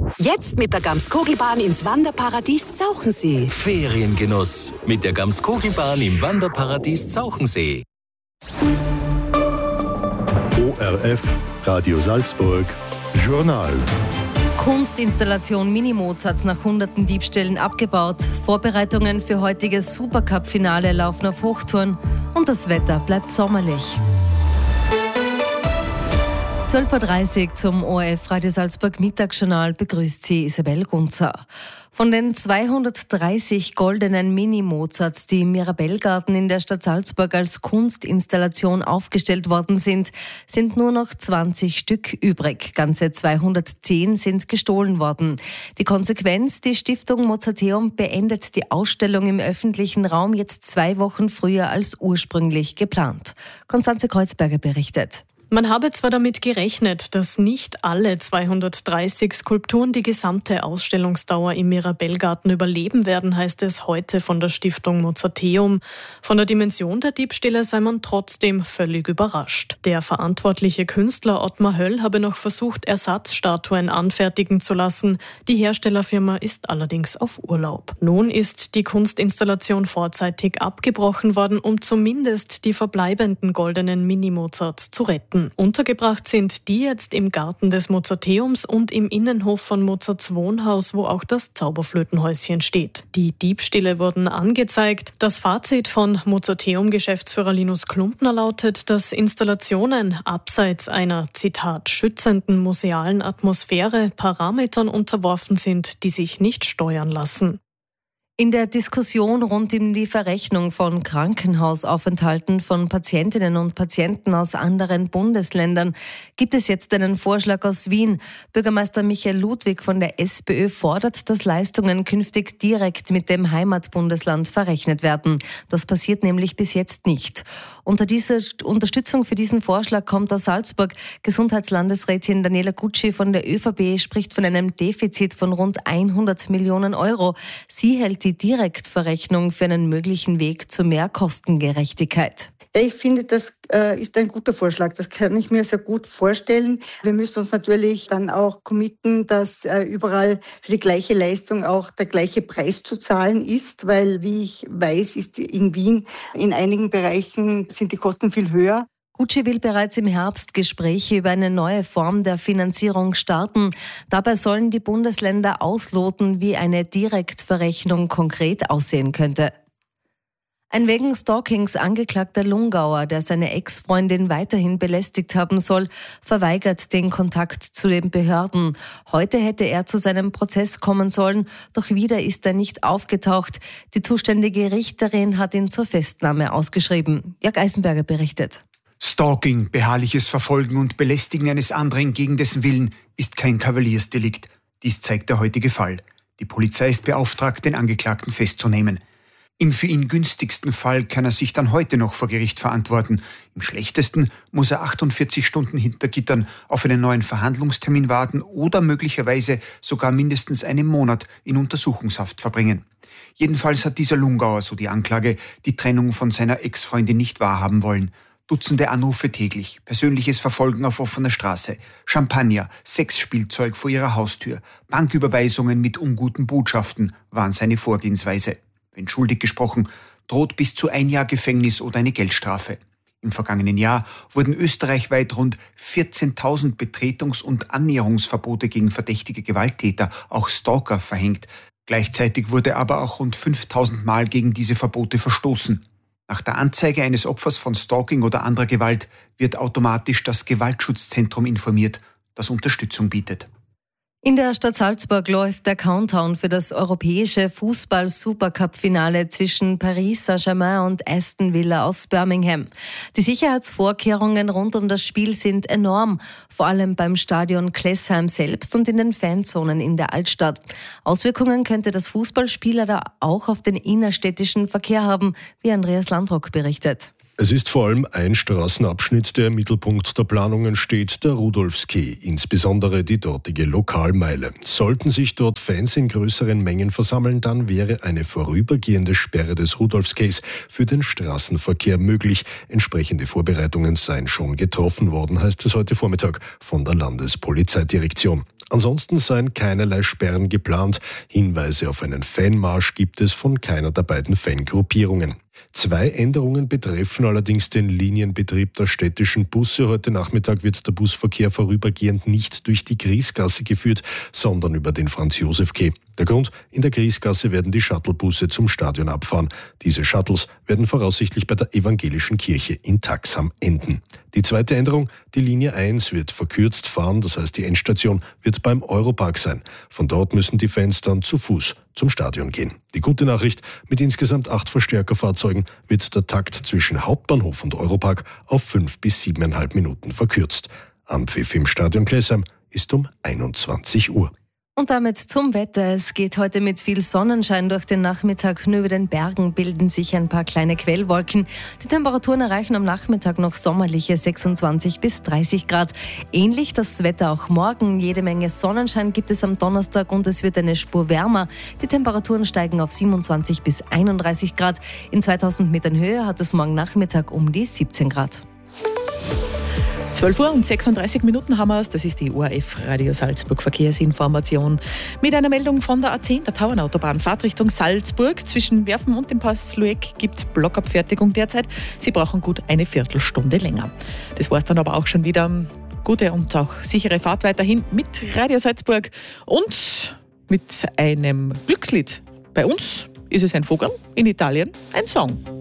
Jetzt mit der Gamskogelbahn ins Wanderparadies Zauchensee. Feriengenuss mit der Gamskogelbahn im Wanderparadies Zauchensee. ORF, Radio Salzburg, Journal. Kunstinstallation Mini-Mozarts nach hunderten Diebstählen abgebaut. Vorbereitungen für heutiges Supercup-Finale laufen auf Hochtouren und das Wetter bleibt sommerlich. 12.30 Uhr zum ORF Radio Salzburg Mittagsjournal begrüßt Sie Isabel Gunzer. Von den 230 goldenen Mini-Mozarts, die im Mirabellgarten in der Stadt Salzburg als Kunstinstallation aufgestellt worden sind, sind nur noch 20 Stück übrig. Ganze 210 sind gestohlen worden. Die Konsequenz: Die Stiftung Mozarteum beendet die Ausstellung im öffentlichen Raum jetzt 2 Wochen früher als ursprünglich geplant. Konstanze Kreuzberger berichtet. Man habe zwar damit gerechnet, dass nicht alle 230 Skulpturen die gesamte Ausstellungsdauer im Mirabellgarten überleben werden, heißt es heute von der Stiftung Mozarteum. Von der Dimension der Diebstähle sei man trotzdem völlig überrascht. Der verantwortliche Künstler Ottmar Höll habe noch versucht, Ersatzstatuen anfertigen zu lassen. Die Herstellerfirma ist allerdings auf Urlaub. Nun ist die Kunstinstallation vorzeitig abgebrochen worden, um zumindest die verbleibenden goldenen Mini-Mozarts zu retten. Untergebracht sind die jetzt im Garten des Mozarteums und im Innenhof von Mozarts Wohnhaus, wo auch das Zauberflötenhäuschen steht. Die Diebstähle wurden angezeigt. Das Fazit von Mozarteum-Geschäftsführer Linus Klumpner lautet, dass Installationen abseits einer, Zitat, schützenden musealen Atmosphäre Parametern unterworfen sind, die sich nicht steuern lassen. In der Diskussion rund um die Verrechnung von Krankenhausaufenthalten von Patientinnen und Patienten aus anderen Bundesländern gibt es jetzt einen Vorschlag aus Wien. Bürgermeister Michael Ludwig von der SPÖ fordert, dass Leistungen künftig direkt mit dem Heimatbundesland verrechnet werden. Das passiert nämlich bis jetzt nicht. Unter dieser Unterstützung für diesen Vorschlag kommt aus Salzburg. Gesundheitslandesrätin Daniela Gutschi von der ÖVP spricht von einem Defizit von rund 100 Millionen Euro. Sie hält die Direktverrechnung für einen möglichen Weg zu mehr Kostengerechtigkeit. Ja, ich finde, das ist ein guter Vorschlag. Das kann ich mir sehr gut vorstellen. Wir müssen uns natürlich dann auch committen, dass überall für die gleiche Leistung auch der gleiche Preis zu zahlen ist, weil, wie ich weiß, ist in Wien in einigen Bereichen sind die Kosten viel höher. Gutschi will bereits im Herbst Gespräche über eine neue Form der Finanzierung starten. Dabei sollen die Bundesländer ausloten, wie eine Direktverrechnung konkret aussehen könnte. Ein wegen Stalkings angeklagter Lungauer, der seine Ex-Freundin weiterhin belästigt haben soll, verweigert den Kontakt zu den Behörden. Heute hätte er zu seinem Prozess kommen sollen, doch wieder ist er nicht aufgetaucht. Die zuständige Richterin hat ihn zur Festnahme ausgeschrieben. Jörg Eisenberger berichtet. Stalking, beharrliches Verfolgen und Belästigen eines anderen gegen dessen Willen ist kein Kavaliersdelikt. Dies zeigt der heutige Fall. Die Polizei ist beauftragt, den Angeklagten festzunehmen. Im für ihn günstigsten Fall kann er sich dann heute noch vor Gericht verantworten. Im schlechtesten muss er 48 Stunden hinter Gittern auf einen neuen Verhandlungstermin warten oder möglicherweise sogar mindestens einen Monat in Untersuchungshaft verbringen. Jedenfalls hat dieser Lungauer, so die Anklage, die Trennung von seiner Ex-Freundin nicht wahrhaben wollen. Dutzende Anrufe täglich, persönliches Verfolgen auf offener Straße, Champagner, Sexspielzeug vor ihrer Haustür, Banküberweisungen mit unguten Botschaften waren seine Vorgehensweise. Wenn schuldig gesprochen, droht bis zu 1 Jahr Gefängnis oder eine Geldstrafe. Im vergangenen Jahr wurden österreichweit rund 14.000 Betretungs- und Annäherungsverbote gegen verdächtige Gewalttäter, auch Stalker, verhängt. Gleichzeitig wurde aber auch rund 5.000 Mal gegen diese Verbote verstoßen. Nach der Anzeige eines Opfers von Stalking oder anderer Gewalt wird automatisch das Gewaltschutzzentrum informiert, das Unterstützung bietet. In der Stadt Salzburg läuft der Countdown für das europäische Fußball-Supercup-Finale zwischen Paris Saint-Germain und Aston Villa aus Birmingham. Die Sicherheitsvorkehrungen rund um das Spiel sind enorm, vor allem beim Stadion Klessheim selbst und in den Fanzonen in der Altstadt. Auswirkungen könnte das Fußballspiel da auch auf den innerstädtischen Verkehr haben, wie Andreas Landrock berichtet. Es ist vor allem ein Straßenabschnitt, der im Mittelpunkt der Planungen steht, der Rudolfskeh, insbesondere die dortige Lokalmeile. Sollten sich dort Fans in größeren Mengen versammeln, dann wäre eine vorübergehende Sperre des Rudolfskees für den Straßenverkehr möglich. Entsprechende Vorbereitungen seien schon getroffen worden, heißt es heute Vormittag von der Landespolizeidirektion. Ansonsten seien keinerlei Sperren geplant. Hinweise auf einen Fanmarsch gibt es von keiner der beiden Fangruppierungen. 2 Änderungen betreffen allerdings den Linienbetrieb der städtischen Busse. Heute Nachmittag wird der Busverkehr vorübergehend nicht durch die Griesgasse geführt, sondern über den Franz-Josef-Quai. Der Grund: in der Griesgasse werden die Shuttlebusse zum Stadion abfahren. Diese Shuttles werden voraussichtlich bei der evangelischen Kirche in Taxham enden. Die zweite Änderung: die Linie 1 wird verkürzt fahren, das heißt die Endstation wird beim Europark sein. Von dort müssen die Fans dann zu Fuß zum Stadion gehen. Die gute Nachricht: mit insgesamt 8 Verstärkerfahrzeugen wird der Takt zwischen Hauptbahnhof und Europark auf 5 bis 7,5 Minuten verkürzt. Anpfiff im Stadion Klesheim ist um 21 Uhr. Und damit zum Wetter. Es geht heute mit viel Sonnenschein durch den Nachmittag. Nur über den Bergen bilden sich ein paar kleine Quellwolken. Die Temperaturen erreichen am Nachmittag noch sommerliche 26 bis 30 Grad. Ähnlich das Wetter auch morgen. Jede Menge Sonnenschein gibt es am Donnerstag und es wird eine Spur wärmer. Die Temperaturen steigen auf 27 bis 31 Grad. In 2000 Metern Höhe hat es morgen Nachmittag um die 17 Grad. 12 Uhr und 36 Minuten haben wir es. Das ist die ORF Radio Salzburg Verkehrsinformation. Mit einer Meldung von der A10, der Tauernautobahn, Fahrt Richtung Salzburg. Zwischen Werfen und dem Pass Lueck gibt es Blockabfertigung derzeit. Sie brauchen gut eine Viertelstunde länger. Das war es dann aber auch schon wieder. Gute und auch sichere Fahrt weiterhin mit Radio Salzburg und mit einem Glückslied. Bei uns ist es ein Vogel, in Italien ein Song.